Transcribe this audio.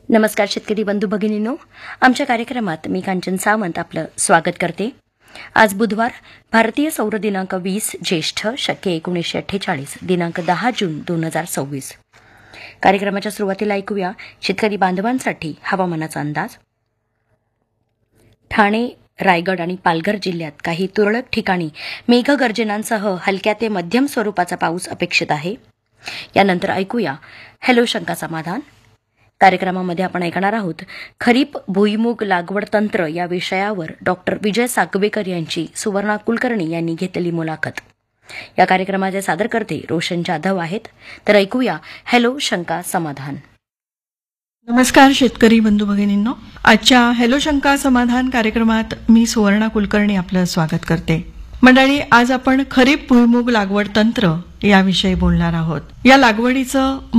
नमस्कार शेतकरी बंधू भगिनींनो, आमच्या कार्यक्रमात मी कांचन सावंत आपलं स्वागत करते. आज बुधवार, भारतीय सौर दिनांक 20 ज्येष्ठ शके 1948, दिनांक 10 जून 2026. कार्यक्रमाच्या सुरुवातीला ऐकूया शेतकरी बांधवांसाठी हवामानाचा अंदाज. ठाणे, रायगड आणि पालघर जिल्ह्यात काही तुरळक ठिकाणी मेघगर्जनांसह हलक्या ते मध्यम स्वरूपाचा पाऊस अपेक्षित आहे. यानंतर ऐकूया हॅलो शंका समाधान. कार्यक्रमामध्ये आपण ऐकणार आहोत खरीप भुईमूग लागवड तंत्र या विषयावर डॉक्टर विजय सागवेकर यांची सुवर्णा कुलकर्णी यांनी घेतलेली मुलाखत. या कार्यक्रमाचे सादरकर्ते रोशन जाधव आहेत. तर ऐकूया हॅलो शंका समाधान. नमस्कार शेतकरी बंधू भगिनींनो, आजच्या हॅलो शंका समाधान कार्यक्रमात मी सुवर्णा कुलकर्णी आपलं स्वागत करते. मंडळी, आज आपण खरीप भुईमूग लागवड तंत्र याविषयी बोलणार आहोत. या लागवडीचं